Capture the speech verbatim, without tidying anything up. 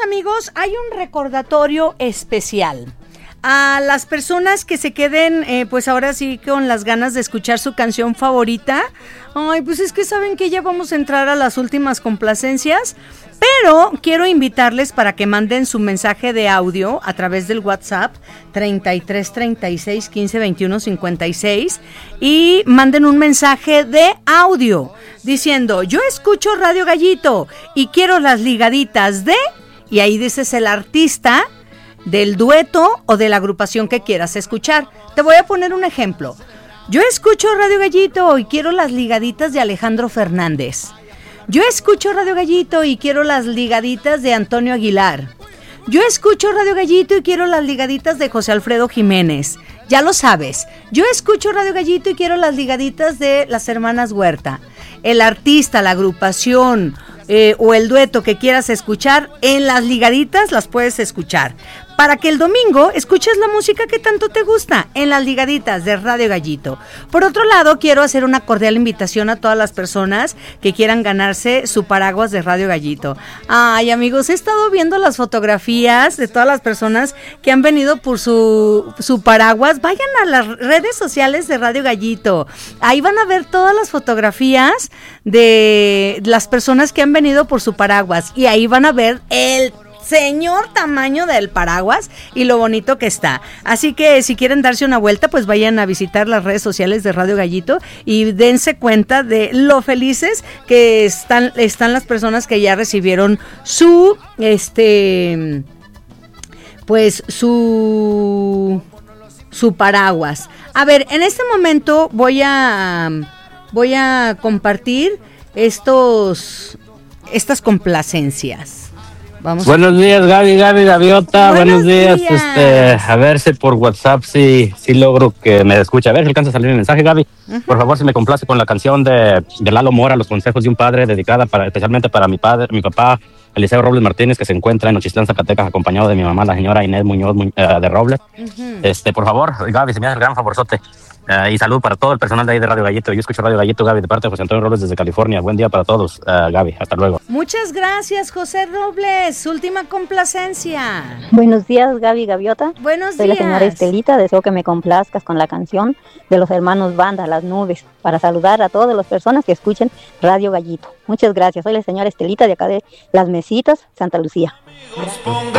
amigos, hay un recordatorio especial. A las personas que se queden, eh, pues ahora sí con las ganas de escuchar su canción favorita. Ay, pues es que saben que ya vamos a entrar a las últimas complacencias. Pero quiero invitarles para que manden su mensaje de audio a través del WhatsApp treinta y tres, treinta y seis, quince, veintiuno, cincuenta y seis y manden un mensaje de audio diciendo: yo escucho Radio Gallito y quiero las ligaditas de... Y ahí dices el artista del dueto o de la agrupación que quieras escuchar. Te voy a poner un ejemplo. Yo escucho Radio Gallito y quiero las ligaditas de Alejandro Fernández. Yo escucho Radio Gallito y quiero las ligaditas de Antonio Aguilar. Yo escucho Radio Gallito y quiero las ligaditas de José Alfredo Jiménez. Ya lo sabes. Yo escucho Radio Gallito y quiero las ligaditas de las hermanas Huerta. El artista, la agrupación eh, o el dueto que quieras escuchar, en las ligaditas las puedes escuchar. Para que el domingo escuches la música que tanto te gusta en las ligaditas de Radio Gallito. Por otro lado, quiero hacer una cordial invitación a todas las personas que quieran ganarse su paraguas de Radio Gallito. Ay, amigos, he estado viendo las fotografías de todas las personas que han venido por su, su paraguas. Vayan a las redes sociales de Radio Gallito. Ahí van a ver todas las fotografías de las personas que han venido por su paraguas. Y ahí van a ver el señor tamaño del paraguas y lo bonito que está. Así que si quieren darse una vuelta, pues vayan a visitar las redes sociales de Radio Gallito y dense cuenta de lo felices que están, están las personas que ya recibieron su, este, pues su, su paraguas. A ver, en este momento voy a, voy a compartir estos, estas complacencias. Vamos Buenos a... días, Gaby, Gaby, Gaviota. Buenos, Buenos días. días. Este, a ver si por WhatsApp sí, sí logro que me escuche. A ver si alcanza a salir el mensaje, Gaby. Uh-huh. Por favor, si me complace con la canción de, de Lalo Mora, Los consejos de un padre, dedicada para, especialmente para mi padre, mi papá, Eliseo Robles Martínez, que se encuentra en Nochistlán, Zacatecas, acompañado de mi mamá, la señora Inés Muñoz uh, de Robles. Uh-huh. Este, por favor, Gaby, si me hace el gran favorzote. Uh, y salud para todo el personal de ahí de Radio Gallito. Yo escucho Radio Gallito, Gaby, de parte de José Antonio Robles desde California. Buen día para todos, uh, Gaby. Hasta luego. Muchas gracias, José Robles. Última complacencia. Buenos días, Gaby Gaviota. Buenos Soy días. Soy la señora Estelita. Deseo que me complazcas con la canción de los hermanos Banda, Las Nubes, para saludar a todas las personas que escuchen Radio Gallito. Muchas gracias. Soy la señora Estelita de acá de Las Mesitas, Santa Lucía.